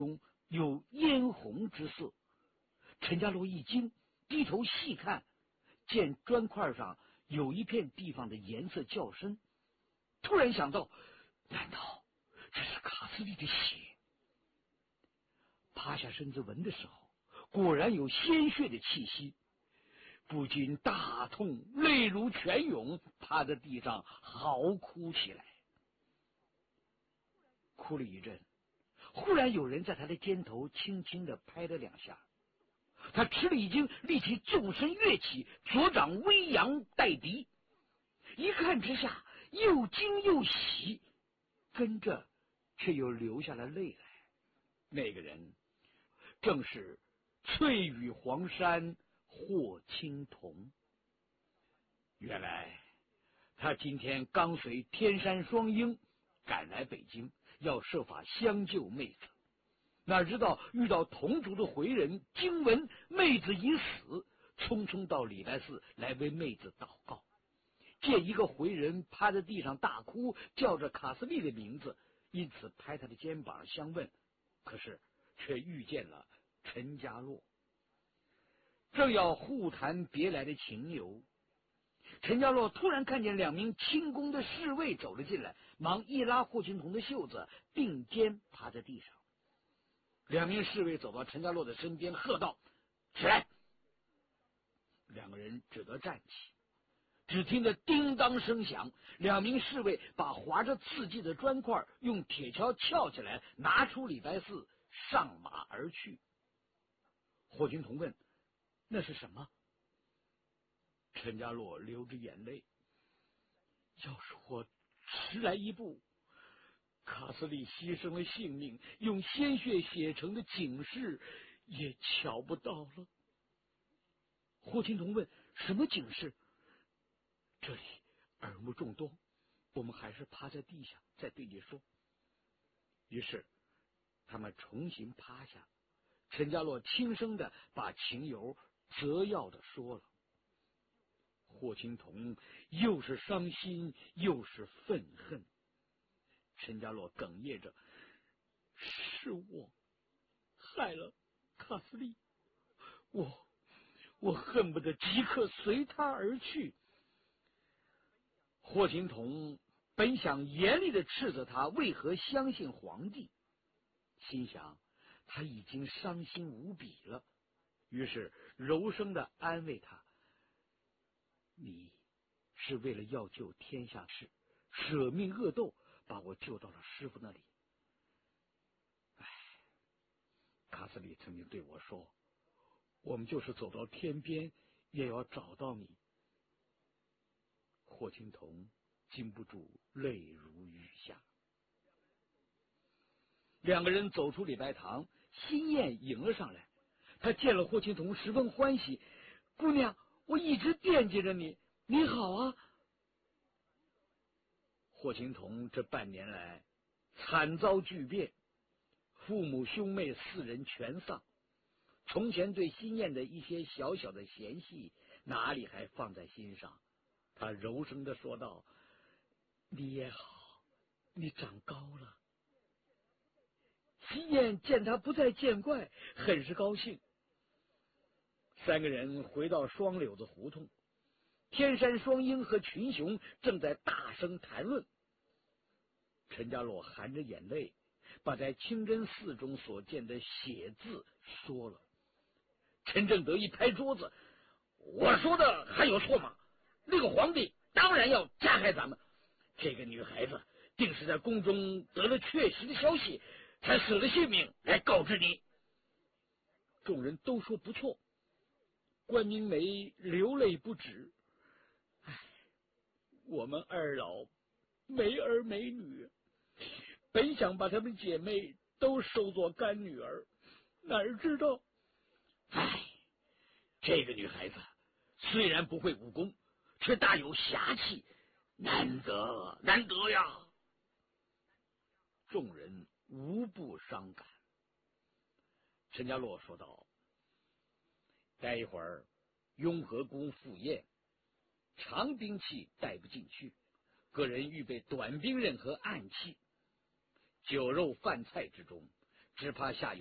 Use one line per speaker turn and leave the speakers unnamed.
有嫣红之色。陈家洛一惊，低头细看，见砖块上有一片地方的颜色较深，突然想到，难道这是卡斯利的血？趴下身子闻的时候，果然有鲜血的气息，不禁大痛，泪如泉涌，趴在地上嚎哭起来。哭了一阵，忽然有人在他的肩头轻轻地拍了两下，他吃了一惊，立即纵身跃起，左掌微扬带敌，一看之下又惊又喜，跟着却又流下了泪来。那个人正是翠羽黄山霍青桐。原来他今天刚随天山双鹰赶来北京，要设法相救妹子，哪知道遇到同族的回人，惊闻妹子已死，匆匆到礼拜寺来为妹子祷告。见一个回人趴在地上大哭，叫着卡斯利的名字，因此拍他的肩膀相问，可是却遇见了陈家洛。正要互谈别来的情由，陈家洛突然看见两名轻功的侍卫走了进来，忙一拉霍青桐的袖子，并肩趴在地上。两名侍卫走到陈家洛的身边，喝道：“起来！”两个人只得站起。只听得叮当声响，两名侍卫把划着刺迹的砖块用铁锹撬起来，拿出礼拜寺，上马而去。霍青桐问：“那是什么？”陈家洛流着眼泪：“要是我迟来一步，卡斯利牺牲了性命，用鲜血写成的警示也瞧不到了。”霍青桐问：“什么警示？”“这里耳目众多，我们还是趴在地下再对你说。”于是他们重新趴下，陈家洛轻声的把情由择要的说了。霍青桐又是伤心又是愤恨。陈家洛哽咽着：“是我害了卡斯利，我恨不得即刻随他而去。”霍青桐本想严厉的斥责他为何相信皇帝，心想他已经伤心无比了，于是柔声的安慰他：“你是为了要救天下事，舍命恶斗，把我救到了师傅那里。卡斯利曾经对我说，我们就是走到天边也要找到你。”霍青桐禁不住泪如雨下。两个人走出礼拜堂，新燕迎了上来，他见了霍青桐十分欢喜：“姑娘，我一直惦记着你，你好啊。”霍青桐这半年来惨遭巨变，父母兄妹四人全丧，从前对新燕的一些小小的嫌隙哪里还放在心上。他柔声的说道：“你也好，你长高了。”新燕见他不再见怪，很是高兴。三个人回到双柳子胡同，天山双鹰和群雄正在大声谈论。陈家洛含着眼泪把在清真寺中所见的血字说了。陈正德一拍桌子：“我说的还有错吗？那个皇帝当然要加害咱们，这个女孩子定是在宫中得了确实的消息，才舍了性命来告知你。”众人都说不错。关明梅流泪不止：“我们二老没儿没女，本想把她们姐妹都收作干女儿，哪知道……这个女孩子虽然不会武功，却大有侠气，难得呀！”众人无不伤感。陈家洛说道：“待一会儿雍和宫赴宴，长兵器带不进去，个人预备短兵刃和暗器。酒肉饭菜之中， 只怕下有